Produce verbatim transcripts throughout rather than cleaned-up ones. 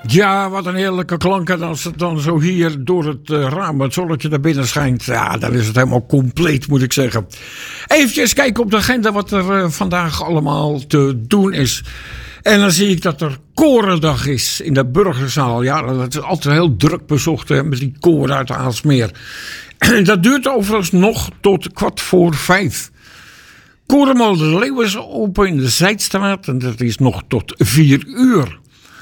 Ja, wat een heerlijke klank. En als het dan zo hier door het uh, raam het zonnetje naar binnen schijnt, ja, dan is het helemaal compleet, moet ik zeggen. Even kijken op de agenda wat er uh, vandaag allemaal te doen is. En dan zie ik dat er korendag is in de Burgerzaal. Ja, dat is altijd heel druk bezocht, hè, met die koren uit de Aalsmeer. En dat duurt overigens nog tot kwart voor vijf. Korenmolen de Leeuw is open in de Zijdstraat en dat is nog tot vier uur.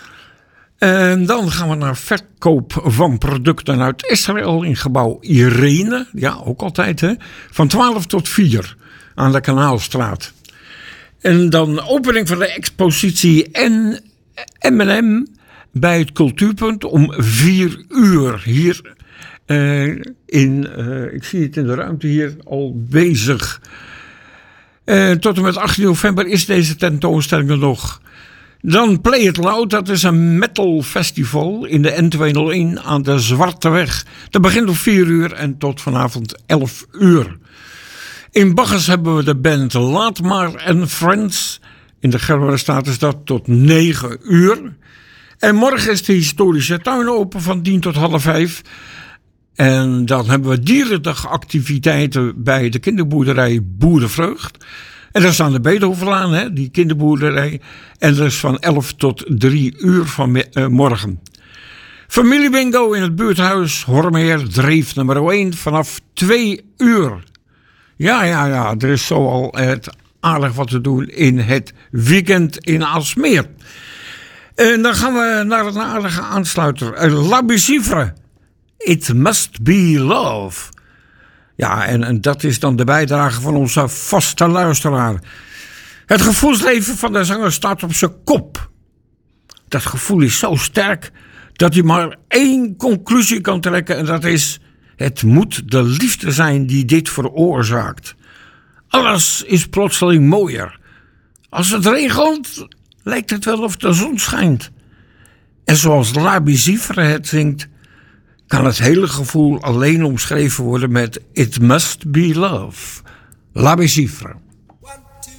En dan gaan we naar verkoop van producten uit Israël in gebouw Irene. Ja, ook altijd, hè. Van twaalf tot vier aan de Kanaalstraat. En dan opening van de expositie M en M bij het Cultuurpunt om vier uur. Hier uh, in, uh, ik zie het in de ruimte hier al bezig. Uh, tot en met achttien november is deze tentoonstelling er nog. Dan Play It Loud, dat is een metal festival in de N tweehonderdéén aan de Zwarteweg. Dat begint om vier uur en tot vanavond elf uur. In Baggers hebben we de band Laat Maar en Friends. In de Gerberstraat is dat tot negen uur. En morgen is de historische tuin open van tien tot half vijf. En dan hebben we dierendagactiviteiten bij de kinderboerderij Boerenvreugd. En dat is aan de Beethovenlaan, hè, die kinderboerderij. En dat is van elf tot drie uur van uh, morgen. Familiebingo in het buurthuis Hormeer, Dreef nummer één, vanaf twee uur. Ja, ja, ja, er is zo al het aardig wat te doen in het weekend in Aalsmeer. En dan gaan we naar een aardige aansluiter. La Bicifre, It Must Be Love. Ja, en, en dat is dan de bijdrage van onze vaste luisteraar. Het gevoelsleven van de zanger staat op zijn kop. Dat gevoel is zo sterk dat hij maar één conclusie kan trekken. En dat is, het moet de liefde zijn die dit veroorzaakt. Alles is plotseling mooier. Als het regent, lijkt het wel of de zon schijnt. En zoals La Bicifre het zingt, kan het hele gevoel alleen omschreven worden met It Must Be Love. La Bicifre.